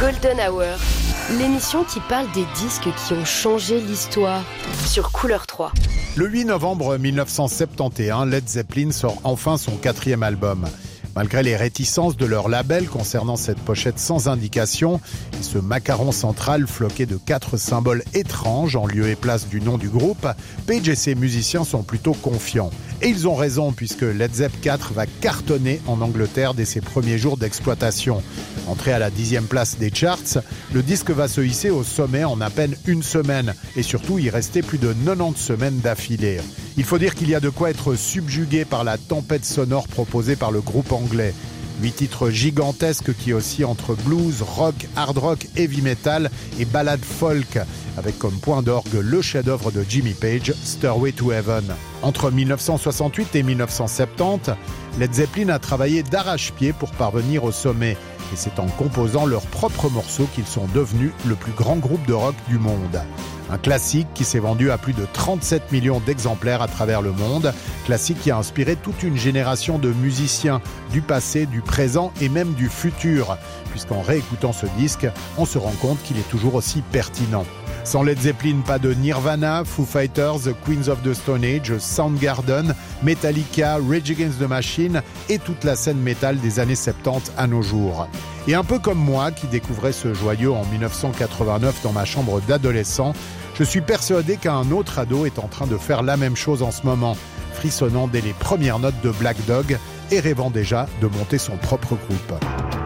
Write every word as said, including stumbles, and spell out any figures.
Golden Hour, l'émission qui parle des disques qui ont changé l'histoire sur Couleur trois. Le huit novembre mille neuf cent soixante et onze, Led Zeppelin sort enfin son quatrième album. Malgré les réticences de leur label concernant cette pochette sans indication et ce macaron central floqué de quatre symboles étranges en lieu et place du nom du groupe, Page et ses musiciens sont plutôt confiants. Et ils ont raison puisque Led Zepp quatre va cartonner en Angleterre dès ses premiers jours d'exploitation. Entré à la dixième place des charts, le disque va se hisser au sommet en à peine une semaine et surtout y rester plus de quatre-vingt-dix semaines d'affilée. Il faut dire qu'il y a de quoi être subjugué par la tempête sonore proposée par le groupe anglais. Huit titres gigantesques qui oscillent entre blues, rock, hard rock, heavy metal et ballade folk, avec comme point d'orgue le chef-d'œuvre de Jimmy Page, Stairway to Heaven. Entre mille neuf cent soixante-huit et mille neuf cent soixante-dix, Led Zeppelin a travaillé d'arrache-pied pour parvenir au sommet. Et c'est en composant leurs propres morceaux qu'ils sont devenus le plus grand groupe de rock du monde. Un classique qui s'est vendu à plus de trente-sept millions d'exemplaires à travers le monde. Classique qui a inspiré toute une génération de musiciens du passé, du présent et même du futur. Puisqu'en réécoutant ce disque, on se rend compte qu'il est toujours aussi pertinent. Sans Led Zeppelin, pas de Nirvana, Foo Fighters, The Queens of the Stone Age, Soundgarden, Metallica, Rage Against the Machine et toute la scène métal des années soixante-dix à nos jours. Et un peu comme moi, qui découvrais ce joyau en mille neuf cent quatre-vingt-neuf dans ma chambre d'adolescent, je suis persuadé qu'un autre ado est en train de faire la même chose en ce moment, frissonnant dès les premières notes de Black Dog et rêvant déjà de monter son propre groupe.